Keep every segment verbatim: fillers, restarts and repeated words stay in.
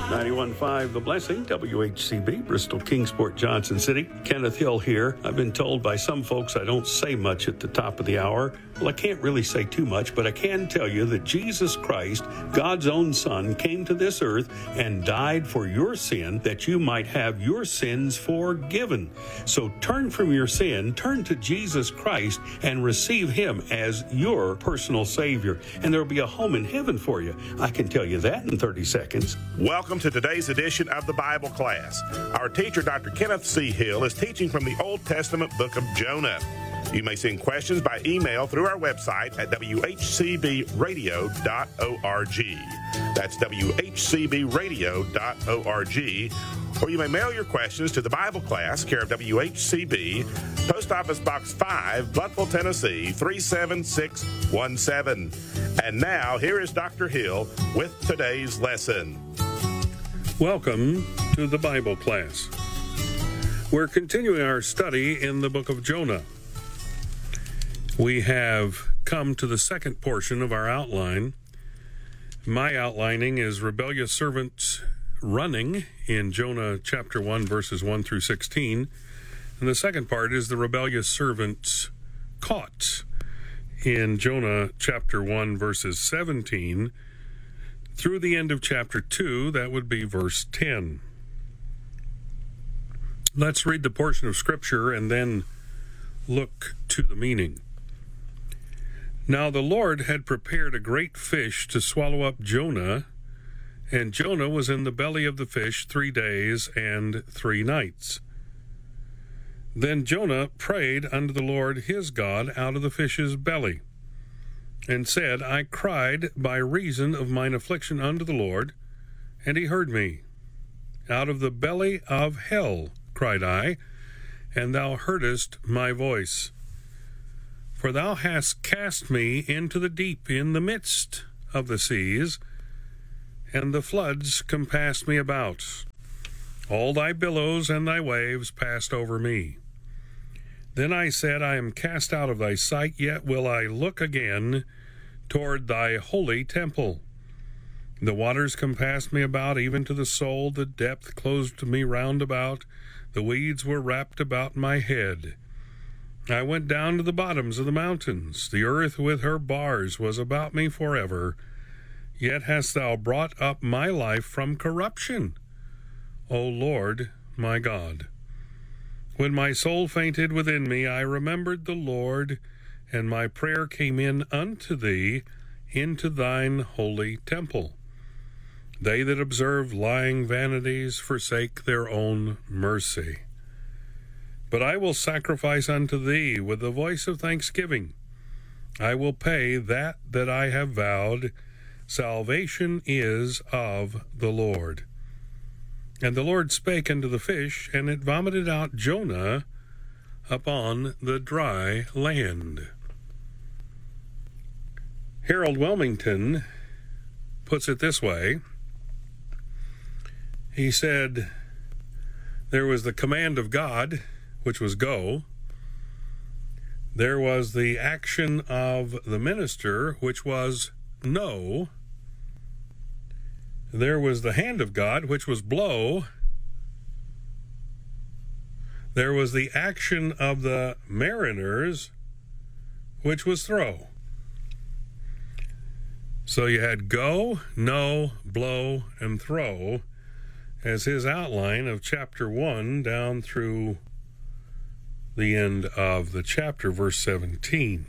ninety-one point five The Blessing, W H C B, Bristol, Kingsport, Johnson City. Kenneth Hill here. I've been told by some folks I don't say much at the top of the hour. Well, I can't really say too much, but I can tell you that Jesus Christ, God's own Son, came to this earth and died for your sin that you might have your sins forgiven. So turn from your sin, turn to Jesus Christ, and receive Him as your personal Savior. And there will be a home in heaven for you. I can tell you that in thirty seconds. Welcome to today's edition of the Bible class. Our teacher, Doctor Kenneth C. Hill, is teaching from the Old Testament book of Jonah. You may send questions by email through our website at w h c b radio dot org. That's w h c b radio dot org. Or you may mail your questions to the Bible class, care of W H C B, Post Office Box five, Bluffville, Tennessee, three seven six one seven. And now, here is Doctor Hill with today's lesson. Welcome to the Bible class. We're continuing our study in the book of Jonah. We have come to the second portion of our outline. My outlining is rebellious servants running in Jonah chapter one, verses one through sixteen. And the second part is the rebellious servants caught in Jonah chapter one, verses seventeen through the end of chapter two. That would be verse ten. Let's read the portion of Scripture and then look to the meaning. Now the Lord had prepared a great fish to swallow up Jonah, and Jonah was in the belly of the fish three days and three nights. Then Jonah prayed unto the Lord his God out of the fish's belly, and said, I cried by reason of mine affliction unto the Lord, and he heard me. Out of the belly of hell cried I, and thou heardest my voice. For thou hast cast me into the deep in the midst of the seas, and the floods compassed me about. All thy billows and thy waves passed over me. Then I said, I am cast out of thy sight, yet will I look again toward thy holy temple. The waters compassed me about, even to the soul. The depth closed me round about. The weeds were wrapped about my head. I went down to the bottoms of the mountains. The earth with her bars was about me forever. Yet hast thou brought up my life from corruption, O Lord my God. When my soul fainted within me, I remembered the Lord, and my prayer came in unto thee into thine holy temple. They that observe lying vanities forsake their own mercy. But I will sacrifice unto thee with the voice of thanksgiving. I will pay that that I have vowed. Salvation is of the Lord. And the Lord spake unto the fish, and it vomited out Jonah upon the dry land. Harold Wilmington puts it this way. He said, there was the command of God, which was go. There was the action of the minister, which was no. There was the hand of God, which was blow. There was the action of the mariners, which was throw. So you had go, no, blow, and throw as his outline of chapter one down through the end of the chapter, verse seventeen.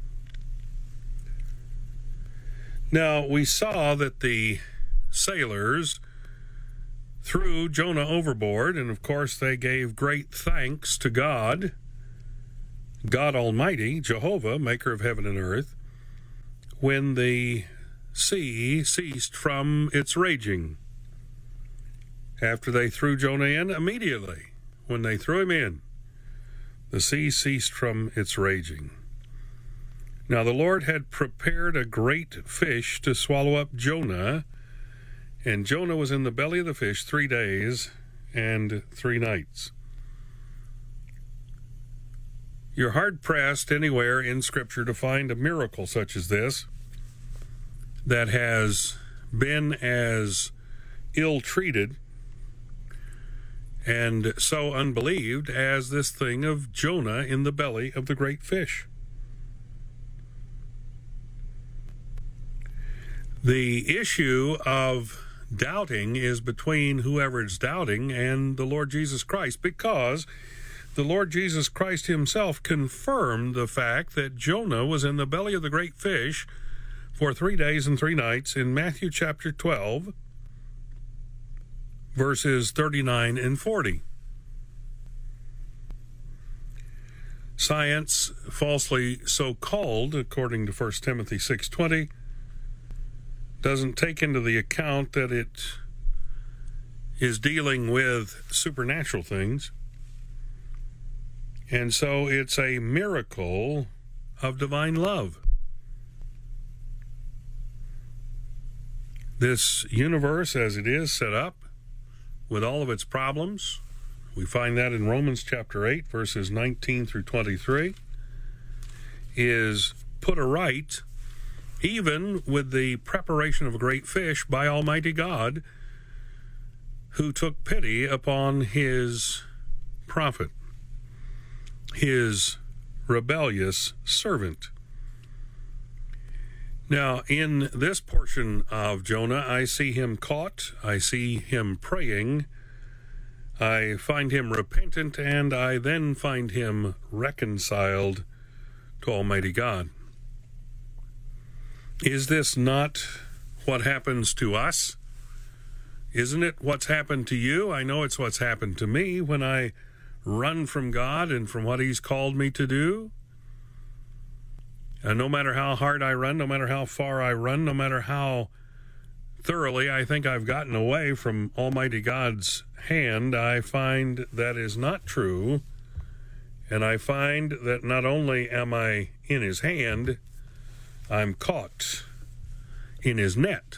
Now, we saw that the sailors threw Jonah overboard, and of course they gave great thanks to God, God Almighty, Jehovah, maker of heaven and earth, when the sea ceased from its raging. After they threw Jonah in, immediately, when they threw him in, the sea ceased from its raging. Now the Lord had prepared a great fish to swallow up Jonah, and Jonah was in the belly of the fish three days and three nights. You're hard-pressed anywhere in Scripture to find a miracle such as this that has been as ill-treated and so unbelieved as this thing of Jonah in the belly of the great fish. The issue of doubting is between whoever is doubting and the Lord Jesus Christ, because the Lord Jesus Christ himself confirmed the fact that Jonah was in the belly of the great fish for three days and three nights in Matthew chapter twelve, verses thirty-nine and forty. Science, falsely so called, according to First Timothy six twenty, doesn't take into the account that it is dealing with supernatural things. And so it's a miracle of divine love. This universe, as it is set up, with all of its problems, we find that in Romans chapter eight, verses nineteen through twenty-three, is put aright, even with the preparation of a great fish by Almighty God, who took pity upon his prophet, his rebellious servant. Now, in this portion of Jonah, I see him caught, I see him praying, I find him repentant, and I then find him reconciled to Almighty God. Is this not what happens to us? Isn't it what's happened to you? I know it's what's happened to me when I run from God and from what he's called me to do. And no matter how hard I run, no matter how far I run, no matter how thoroughly I think I've gotten away from Almighty God's hand, I find that is not true. And I find that not only am I in his hand, I'm caught in his net.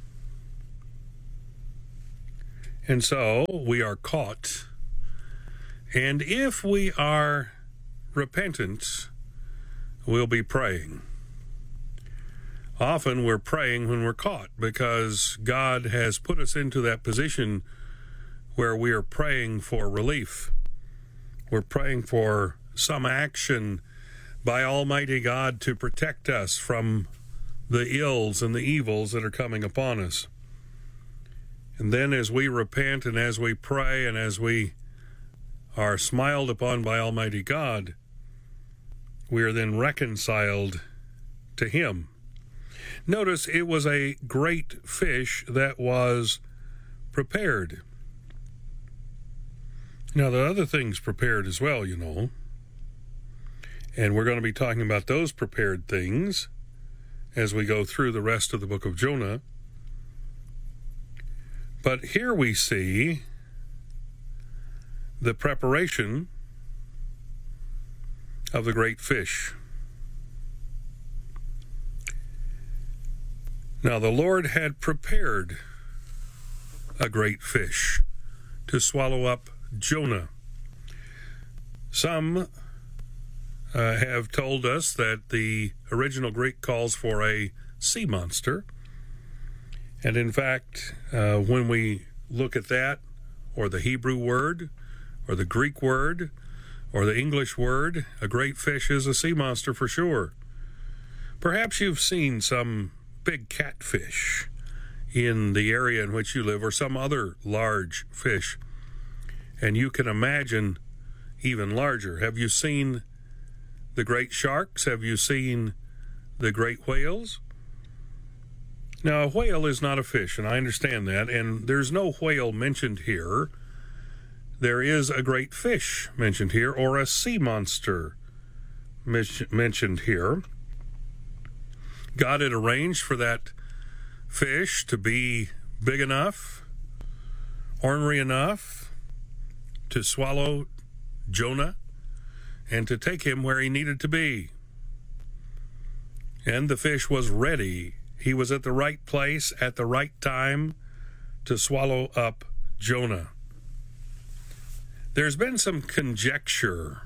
And so we are caught. And if we are repentant, we'll be praying. Often we're praying when we're caught, because God has put us into that position where we are praying for relief. We're praying for some action by Almighty God to protect us from the ills and the evils that are coming upon us. And then as we repent and as we pray and as we are smiled upon by Almighty God, we are then reconciled to him. Notice it was a great fish that was prepared. Now, the other things prepared as well, you know. And we're going to be talking about those prepared things as we go through the rest of the book of Jonah. But here we see the preparation of the great fish. Now, the Lord had prepared a great fish to swallow up Jonah. Some uh, have told us that the original Greek calls for a sea monster. And in fact, uh, when we look at that, or the Hebrew word, or the Greek word, or the English word, a great fish is a sea monster for sure. Perhaps you've seen some big catfish in the area in which you live, or some other large fish, and you can imagine even larger. Have you seen the great sharks? Have you seen the great whales? Now, a whale is not a fish, and I understand that, and there's no whale mentioned here. There is a great fish mentioned here, or a sea monster mentioned here. God had arranged for that fish to be big enough, ornery enough to swallow Jonah and to take him where he needed to be. And the fish was ready. He was at the right place at the right time to swallow up Jonah. There's been some conjecture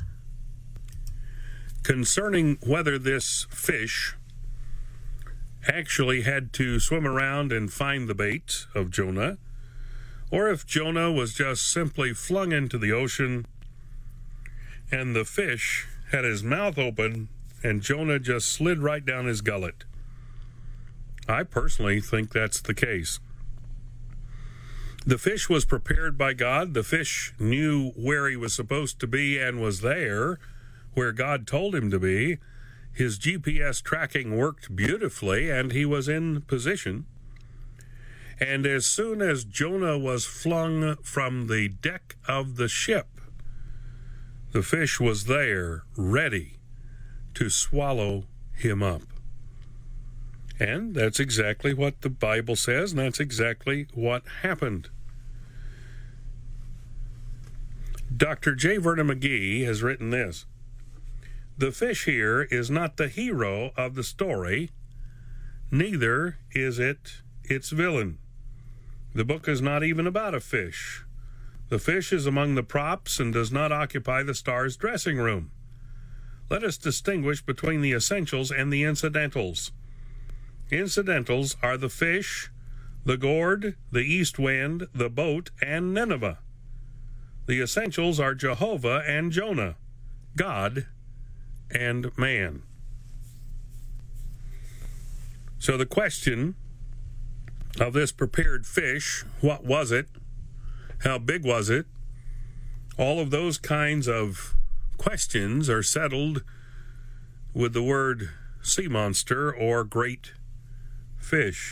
concerning whether this fish actually had to swim around and find the bait of Jonah, or if Jonah was just simply flung into the ocean and the fish had his mouth open and Jonah just slid right down his gullet. I personally think that's the case. The fish was prepared by God. The fish knew where he was supposed to be and was there where God told him to be. His G P S tracking worked beautifully, and he was in position. And as soon as Jonah was flung from the deck of the ship, the fish was there, ready to swallow him up. And that's exactly what the Bible says, and that's exactly what happened. Doctor J. Vernon McGee has written this: "The fish here is not the hero of the story, neither is it its villain. The book is not even about a fish. The fish is among the props and does not occupy the star's dressing room. Let us distinguish between the essentials and the incidentals. Incidentals are the fish, the gourd, the east wind, the boat, and Nineveh. The essentials are Jehovah and Jonah, God and man." So the question of this prepared fish, what was it? How big was it? All of those kinds of questions are settled with the word sea monster or great fish.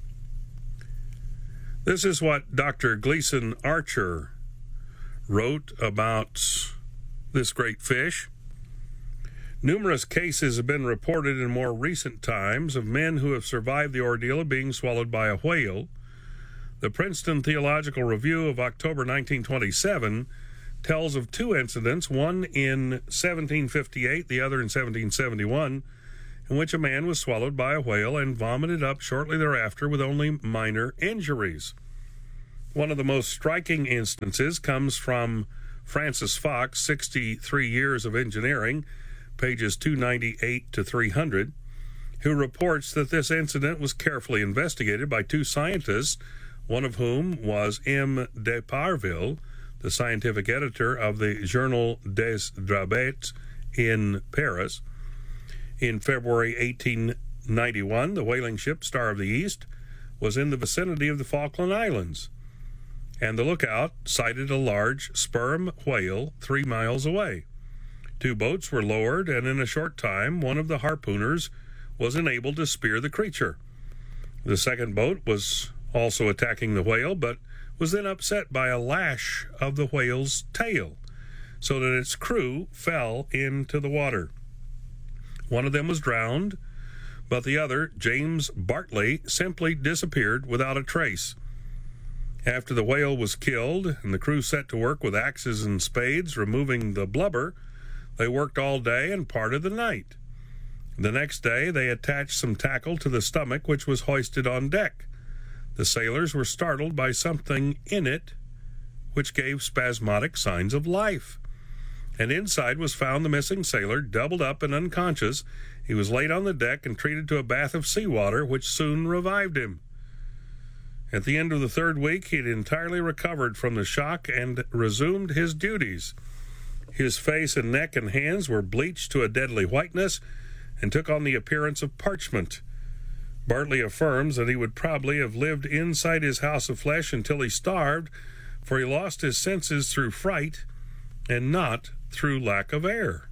This is what Doctor Gleason Archer wrote about this great fish. "Numerous cases have been reported in more recent times of men who have survived the ordeal of being swallowed by a whale. The Princeton Theological Review of October nineteen twenty-seven tells of two incidents, one in seventeen fifty-eight, the other in seventeen seventy-one, in which a man was swallowed by a whale and vomited up shortly thereafter with only minor injuries. One of the most striking instances comes from Francis Fox, sixty-three Years of Engineering, pages two ninety-eight to three hundred, who reports that this incident was carefully investigated by two scientists, one of whom was M. de Parville, the scientific editor of the Journal des Drabets in Paris. In February eighteen ninety-one, the whaling ship Star of the East was in the vicinity of the Falkland Islands, and the lookout sighted a large sperm whale three miles away. Two boats were lowered, and in a short time, one of the harpooners was enabled to spear the creature. The second boat was also attacking the whale, but was then upset by a lash of the whale's tail, so that its crew fell into the water. One of them was drowned, but the other, James Bartley, simply disappeared without a trace. After the whale was killed and the crew set to work with axes and spades removing the blubber, they worked all day and part of the night. The next day they attached some tackle to the stomach, which was hoisted on deck. The sailors were startled by something in it which gave spasmodic signs of life. And inside was found the missing sailor, doubled up and unconscious. He was laid on the deck and treated to a bath of seawater, which soon revived him. At the end of the third week, he had entirely recovered from the shock and resumed his duties. His face and neck and hands were bleached to a deadly whiteness and took on the appearance of parchment. Bartley affirms that he would probably have lived inside his house of flesh until he starved, for he lost his senses through fright and not through lack of air.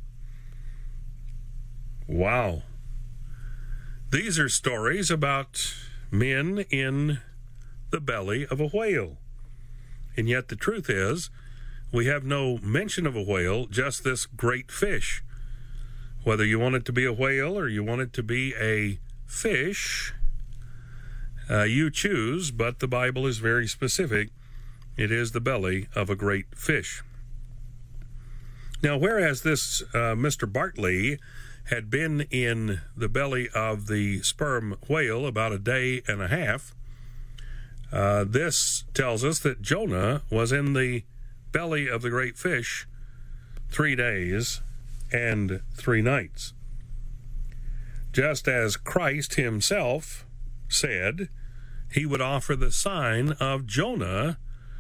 Wow. These are stories about men in the belly of a whale. And yet the truth is, we have no mention of a whale, just this great fish. Whether you want it to be a whale or you want it to be a fish, uh, you choose, but the Bible is very specific. It is the belly of a great fish. Now, whereas this uh, Mister Bartley had been in the belly of the sperm whale about a day and a half, uh, this tells us that Jonah was in the belly of the great fish three days and three nights. Just as Christ himself said he would offer the sign of Jonah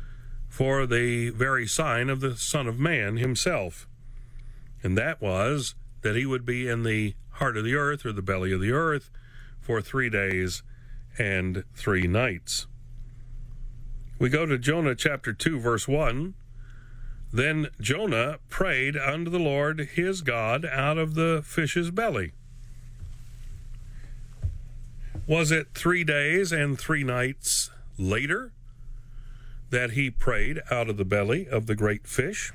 for the very sign of the Son of Man himself. And that was that he would be in the heart of the earth, or the belly of the earth, for three days and three nights. We go to Jonah chapter two, verse one. Then Jonah prayed unto the Lord his God out of the fish's belly. Was it three days and three nights later that he prayed out of the belly of the great fish?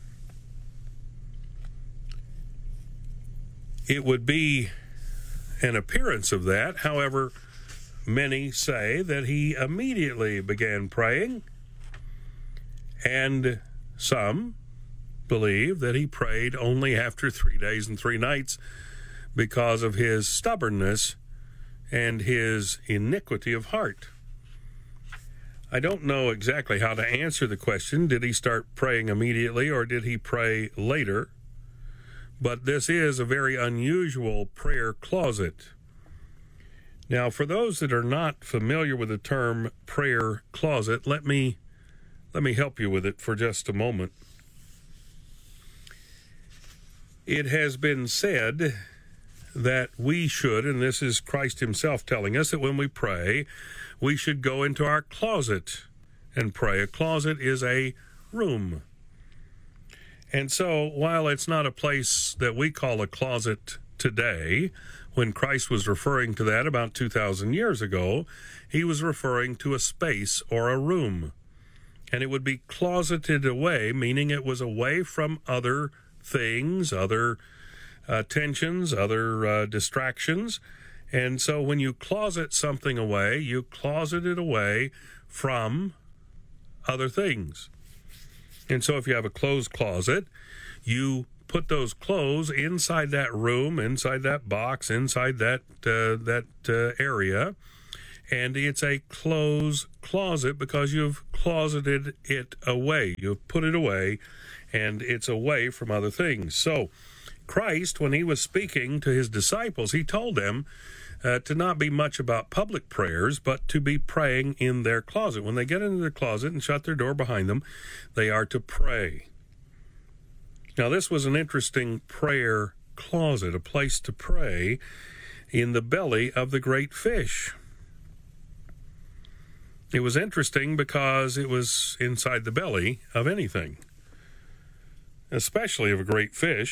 It would be an appearance of that. However, many say that he immediately began praying, and some believe that he prayed only after three days and three nights because of his stubbornness and his iniquity of heart. I don't know exactly how to answer the question, did he start praying immediately or did he pray later? But this is a very unusual prayer closet. Now, for those that are not familiar with the term prayer closet, let me let me help you with it for just a moment. It has been said that we should, and this is Christ himself telling us, that when we pray, we should go into our closet and pray. A closet is a room. And so, while it's not a place that we call a closet today, when Christ was referring to that about two thousand years ago, he was referring to a space or a room. And it would be closeted away, meaning it was away from other things, other uh, tensions, other uh, distractions. And so when you closet something away, you closet it away from other things. And so if you have a closed closet, you put those clothes inside that room, inside that box, inside that uh, that uh, area, and it's a closed closet because you've closeted it away. You've put it away, and it's away from other things. So Christ, when he was speaking to his disciples, he told them uh, to not be much about public prayers, but to be praying in their closet. When they get into their closet and shut their door behind them, they are to pray. Now, this was an interesting prayer closet, a place to pray in the belly of the great fish. It was interesting because it was inside the belly of anything, especially of a great fish.